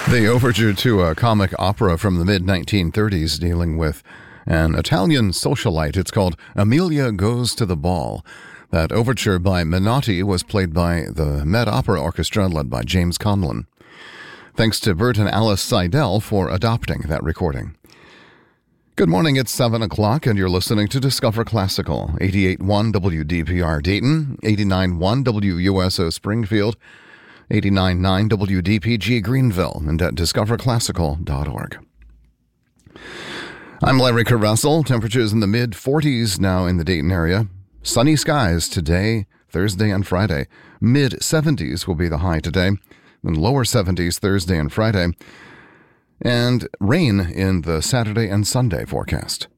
The overture to a comic opera from the mid-1930s dealing with an Italian socialite. It's called Amelia Goes to the Ball. That overture by Menotti was played by the Met Opera Orchestra led by James Conlon. Thanks to Bert and Alice Seidel for adopting that recording. Good morning, it's 7 o'clock and you're listening to Discover Classical, 88.1 WDPR Dayton, 89.1 WUSO Springfield, 89.9 WDPG Greenville, and at discoverclassical.org. I'm Larry Caressel. Temperatures in the mid-40s now in the Dayton area. Sunny skies today, Thursday, and Friday. Mid-70s will be the high today, then lower 70s Thursday and Friday, and rain in the Saturday and Sunday forecast.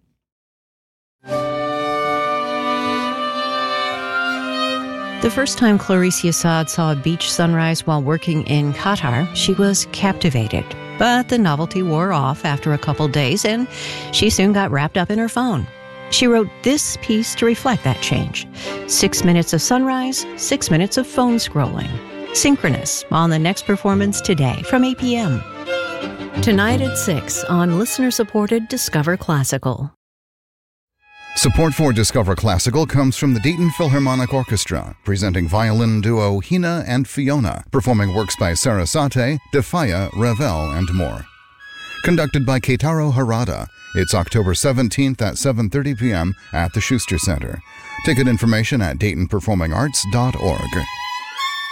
The first time Clarice Assad saw a beach sunrise while working in Qatar, she was captivated. But the novelty wore off after a couple days, and she soon got wrapped up in her phone. She wrote this piece to reflect that change. 6 minutes of sunrise, 6 minutes of phone scrolling. Synchronous on the next performance today from 8 p.m. Tonight at 6 on listener-supported Discover Classical. Support for Discover Classical comes from the Dayton Philharmonic Orchestra, presenting violin duo Hina and Fiona, performing works by Sarasate, Defaya, Ravel, and more. Conducted by Keitaro Harada, it's October 17th at 7:30 p.m. at the Schuster Center. Ticket information at DaytonPerformingArts.org.